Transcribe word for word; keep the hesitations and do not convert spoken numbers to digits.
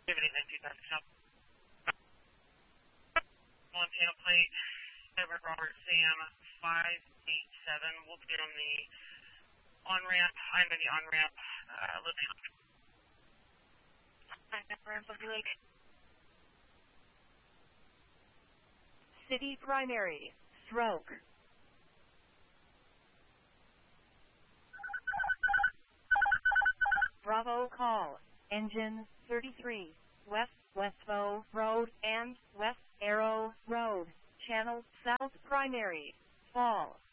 anything two thousand South. Montana plate, Edward Robert Sam five eight seven. We'll be on the on-ramp. I'm in the on-ramp. Uh, living on ramp of the lake. City primary, stroke. Bravo call, engine thirty-three, West Westbow Road and West Arrow Road, channel south primary, fall.